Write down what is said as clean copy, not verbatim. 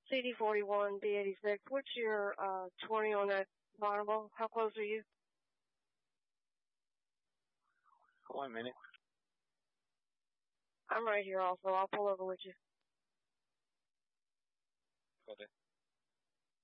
CD41 B86. What's your 20 on that vulnerable? How close are you? 1 minute. I'm right here also. I'll pull over with you. Got it.